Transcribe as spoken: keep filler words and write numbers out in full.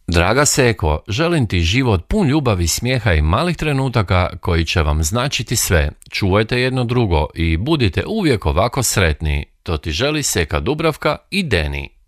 Draga Seko, želim ti život pun ljubavi, smijeha i malih trenutaka koji će vam značiti sve. Čuvajte jedno drugo i budite uvijek ovako sretni. To ti želi Seka Dubravka i Deni.